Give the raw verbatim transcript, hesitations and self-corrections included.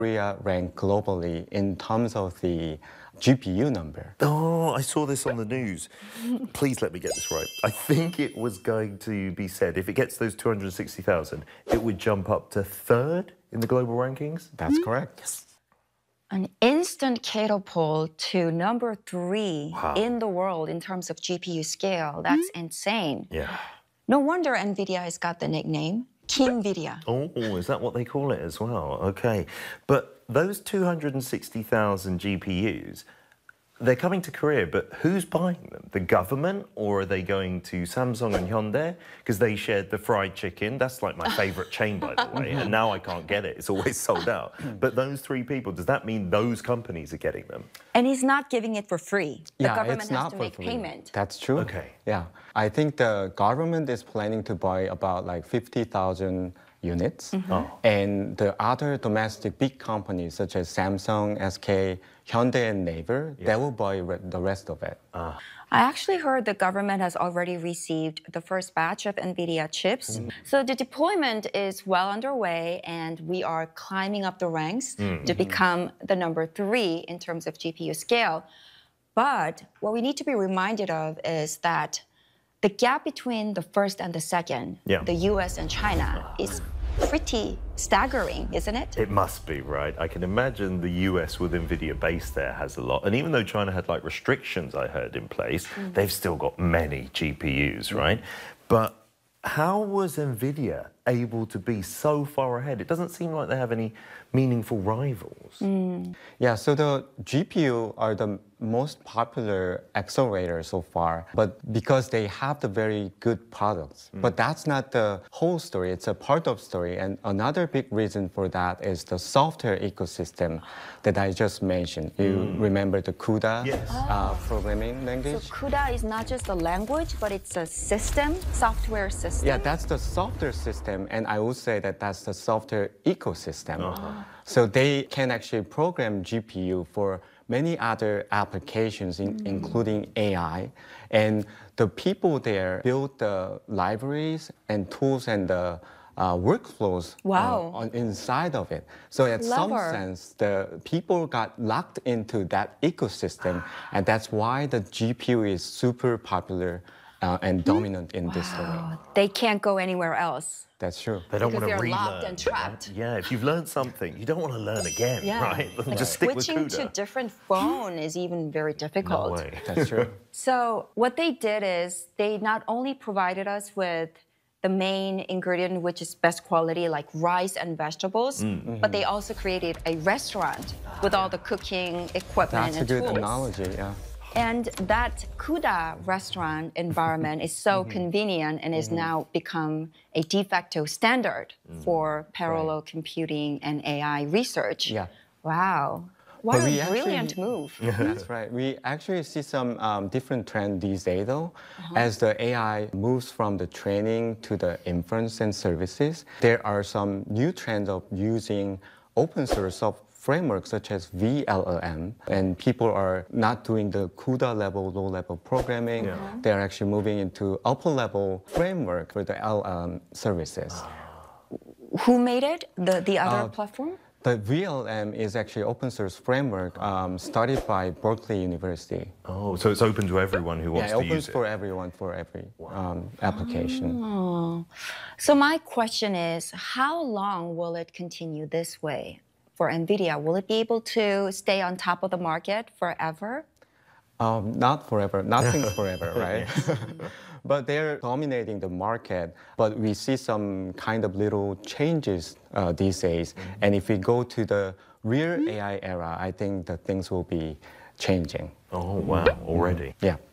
Korea ranked globally in terms of the G P U number. Oh, I saw this on the news. Please let me get this right. I think it was going to be said if it gets those two hundred sixty thousand, it would jump up to third in the global rankings? That's correct. Yes. An instant catapult to number three Wow. in the world in terms of G P U scale. That's insane. Yeah. No wonder NVIDIA has got the nickname KingVidia. Oh, is that what they call it as well? Okay. But those two hundred sixty thousand G P Us, they're coming to Korea, but who's buying them? The government, or are they going to Samsung and Hyundai? Because they shared the fried chicken. That's like my favorite chain, by the way, and now I can't get it. It's always sold out. But those three people, does that mean those companies are getting them? And he's not giving it for free. The Yeah, government it's has not to for make free. payment. That's true. Okay. Yeah. I think the government is planning to buy about like fifty thousand units. Mm-hmm. Oh. And the other domestic big companies such as Samsung, S K, Hyundai, and Naver, they will buy re the rest of it. Ah. I actually heard the government has already received the first batch of NVIDIA chips. Mm-hmm. So the deployment is well underway, and we are climbing up the ranks Mm-hmm. to become the number three in terms of G P U scale. But what we need to be reminded of is that the gap between the first and the second, Yeah. the U S and China, is pretty staggering, isn't it? It must be, right? I can imagine the U S with NVIDIA base there has a lot. And even though China had like restrictions, I heard, in place, Mm. they've still got many G P Us, right? But how was NVIDIA able to be so far ahead? It doesn't seem like they have any meaningful rivals. Mm. Yeah, so the G P U are the most popular accelerators so far, but because they have the very good products. But that's not the whole story, it's a part of story. And another big reason for that is the software ecosystem that I just mentioned. You remember the CUDA Yes. uh, programming So language? CUDA is not just a language, but it's a system, software system. Yeah, that's the software system, and I would say that that's the software ecosystem. So they can actually program G P U for many other applications, in, including A I. And the people there build the libraries and tools and the uh, workflows Wow. uh, on, inside of it. So in some Clever. sense, the people got locked into that ecosystem, and that's why the G P U is super popular uh, and dominant in this domain. They can't go anywhere else. That's true. They don't Because want to they're relearn. locked and trapped. right? Yeah, if you've learned something, you don't want to learn again, right? Like Just stick with switching to CUDA. different phone is even very No difficult. way. That's true. So what they did is they not only provided us with the main ingredient, which is best quality, like rice and vegetables, but they also created a restaurant with all the cooking equipment That's a and good tools. analogy, yeah. And that CUDA restaurant environment is so convenient and has now become a de facto standard for parallel computing and A I research. Yeah. Wow. What But a we actually- brilliant move. That's right. We actually see some um, different trend these days, though. As the A I moves from the training to the inference and services, there are some new trends of using open source software frameworks such as V L L M, and people are not doing the CUDA level, low level programming. Yeah. They're actually moving into upper level framework for the L L M services. Who made it? The, the other Uh, platform? The V L M is actually open source framework um, started by Berkeley University. Oh, so it's open to everyone who wants Yeah, it to opens use it. for everyone, for every um, application. Oh. So my question is, how long will it continue this way for NVIDIA? Will it be able to stay on top of the market forever? Um, not forever, nothing's forever, right? But they're dominating the market. But we see some kind of little changes uh, these days. And if we go to the real A I era, I think that things will be changing. Oh, wow, already. Yeah.